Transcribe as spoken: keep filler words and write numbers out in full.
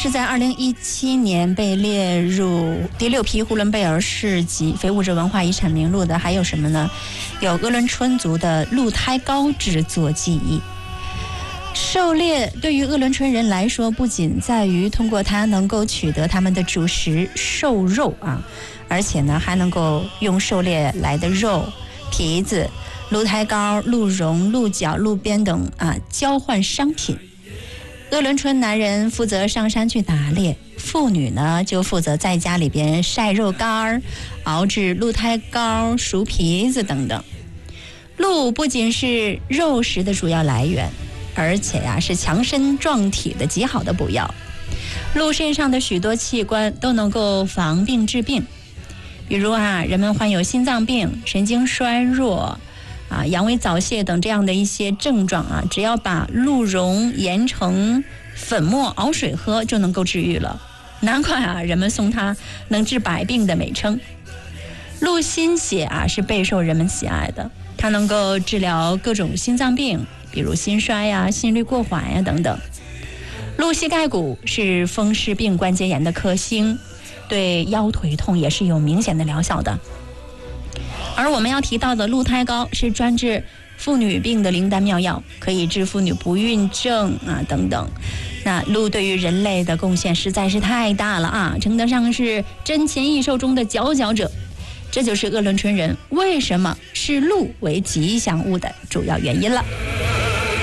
是在二零一七年被列入第六批呼伦贝尔市级非物质文化遗产名录的还有什么呢？有鄂伦春族的鹿胎糕制作技艺。狩猎对于鄂伦春人来说，不仅在于通过它能够取得他们的主食兽肉啊，而且呢还能够用狩猎来的肉、皮子、鹿胎糕、鹿茸、鹿角、鹿鞭等啊交换商品。鄂伦春男人负责上山去打猎，妇女呢就负责在家里边晒肉干、熬制鹿胎糕、熟皮子等等。鹿不仅是肉食的主要来源，而且呀、啊、是强身壮体的极好的补药。鹿身上的许多器官都能够防病治病，比如啊人们患有心脏病、神经衰弱啊、阳痿早泄等这样的一些症状啊，只要把鹿茸研成粉末熬水喝就能够治愈了。难怪啊人们送它能治百病的美称。鹿心血啊是备受人们喜爱的，它能够治疗各种心脏病，比如心衰呀、心率过缓呀等等。鹿膝盖骨是风湿病关节炎的克星，对腰腿痛也是有明显的疗效的。而我们要提到的鹿胎糕是专治妇女病的灵丹妙药，可以治妇女不孕症啊等等。那鹿对于人类的贡献实在是太大了啊，称得上是珍禽异兽中的佼佼者。这就是鄂伦春人为什么视鹿为吉祥物的主要原因了。